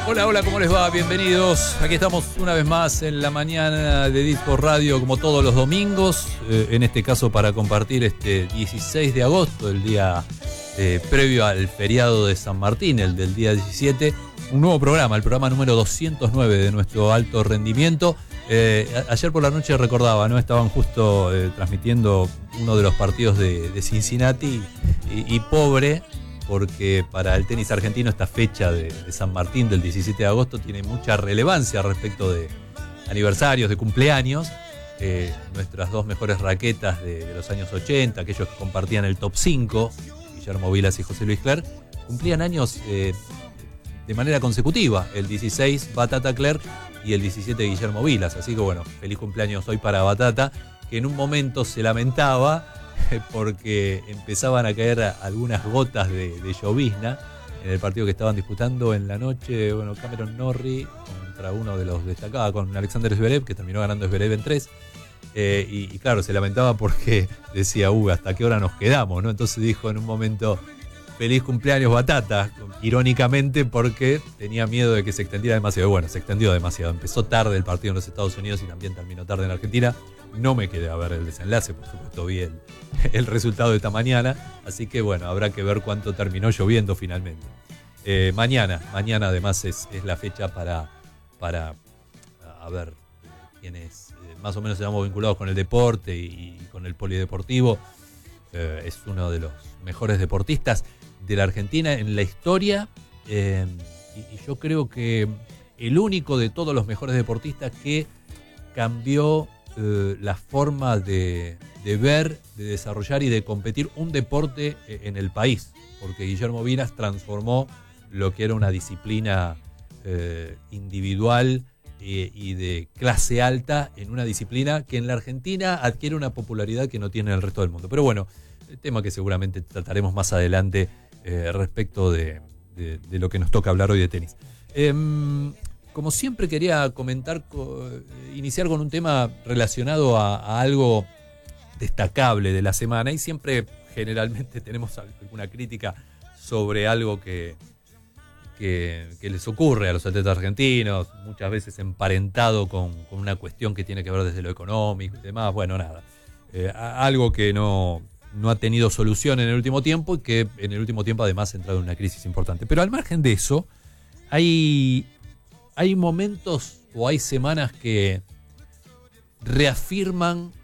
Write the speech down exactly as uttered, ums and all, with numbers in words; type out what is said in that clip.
Hola, hola, ¿cómo les va? Bienvenidos. Aquí estamos una vez más en la mañana de Disco Radio, como todos los domingos, eh, en este caso para compartir este dieciséis de agosto, el día eh, previo al feriado de San Martín, el del día diecisiete, un nuevo programa, el programa número doscientos nueve de nuestro alto rendimiento. Eh, a- ayer por la noche recordaba, ¿no? Estaban justo eh, transmitiendo uno de los partidos de, de Cincinnati y, y pobre, porque para el tenis argentino esta fecha de, de San Martín del diecisiete de agosto tiene mucha relevancia respecto de aniversarios, de cumpleaños. Eh, nuestras dos mejores raquetas de, de los años ochenta, aquellos que compartían el top cinco, Guillermo Vilas y José Luis Clerc, cumplían años eh, de manera consecutiva. El dieciséis Batata Clerc y el diecisiete Guillermo Vilas. Así que bueno, feliz cumpleaños hoy para Batata, que en un momento se lamentaba porque empezaban a caer algunas gotas de, de llovizna en el partido que estaban disputando en la noche. Bueno, Cameron Norrie contra uno de los destacados, con Alexander Zverev, que terminó ganando Zverev en tres. Eh, y, y claro, se lamentaba porque decía, uh, ¿hasta qué hora nos quedamos? ¿No? Entonces dijo en un momento, feliz cumpleaños Batata, irónicamente porque tenía miedo de que se extendiera demasiado. Bueno, se extendió demasiado. Empezó tarde el partido en los Estados Unidos y también terminó tarde en Argentina. No me quedé a ver el desenlace, por supuesto vi el, el resultado de esta mañana, así que bueno, habrá que ver cuánto terminó lloviendo finalmente. Eh, mañana, mañana además es, es la fecha para, para a ver, quienes eh, más o menos estamos vinculados con el deporte y, y con el polideportivo. Eh, es uno de los mejores deportistas de la Argentina en la historia, eh, y, y yo creo que el único de todos los mejores deportistas que cambió eh, la forma de, de ver, de desarrollar y de competir un deporte en el país, porque Guillermo Vilas transformó lo que era una disciplina eh, individual eh, y de clase alta en una disciplina que en la Argentina adquiere una popularidad que no tiene en el resto del mundo. Pero bueno, el tema que seguramente trataremos más adelante eh, respecto de, de, de lo que nos toca hablar hoy de tenis. Eh, como siempre quería comentar, iniciar con un tema relacionado a, a algo destacable de la semana, y siempre generalmente tenemos alguna crítica sobre algo que, que, que les ocurre a los atletas argentinos, muchas veces emparentado con, con una cuestión que tiene que ver desde lo económico y demás. Bueno, nada, eh, algo que no... no ha tenido solución en el último tiempo y que en el último tiempo además ha entrado en una crisis importante. Pero al margen de eso, hay, hay momentos o hay semanas que reafirman